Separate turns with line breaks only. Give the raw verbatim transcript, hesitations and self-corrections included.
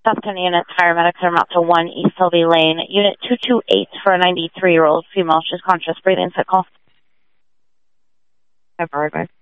South County Unit Paramedics are out to one East Sylvie Lane. Unit two two eight for a ninety-three-year-old female. She's conscious, breathing, sick call.
Have a right, bye.